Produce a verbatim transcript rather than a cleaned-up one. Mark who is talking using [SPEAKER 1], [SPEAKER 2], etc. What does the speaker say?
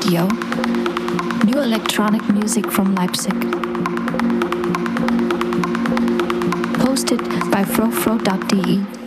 [SPEAKER 1] Radio. New electronic music from Leipzig. Hosted by frofro dot de.